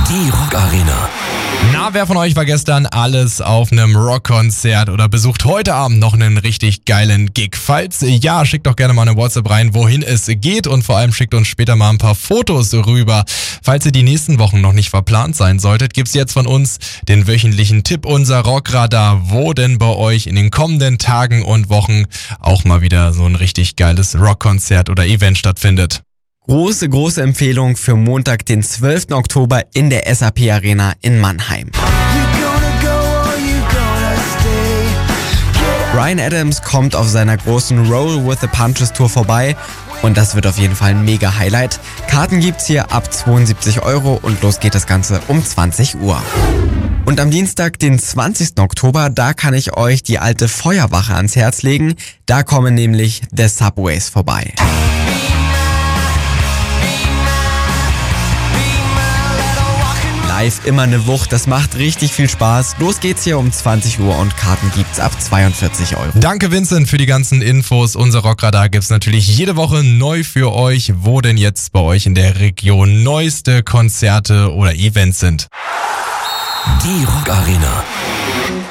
Die Rock Arena. Na, wer von euch war gestern alles auf einem Rockkonzert oder besucht heute Abend noch einen richtig geilen Gig? Falls ja, schickt doch gerne mal eine WhatsApp rein, wohin es geht, und vor allem schickt uns später mal ein paar Fotos rüber. Falls ihr die nächsten Wochen noch nicht verplant sein solltet, gibt's jetzt von uns den wöchentlichen Tipp, unser Rockradar, wo denn bei euch in den kommenden Tagen und Wochen auch mal wieder so ein richtig geiles Rockkonzert oder Event stattfindet. Große Empfehlung für Montag, den 12. Oktober in der SAP Arena in Mannheim. Bryan Adams kommt auf seiner großen Roll with the Punches Tour vorbei und das wird auf jeden Fall ein mega Highlight. Karten gibt's hier ab 72 € und los geht das Ganze um 20 Uhr. Und am Dienstag, den 20. Oktober, da kann ich euch die alte Feuerwache ans Herz legen. Da kommen nämlich The Subways vorbei. Live immer eine Wucht, das macht richtig viel Spaß. Los geht's hier um 20 Uhr und Karten gibt's ab 42 €. Danke Vincent für die ganzen Infos. Unser Rockradar gibt's natürlich jede Woche neu für euch, wo denn jetzt bei euch in der Region neueste Konzerte oder Events sind. Die Rock Arena.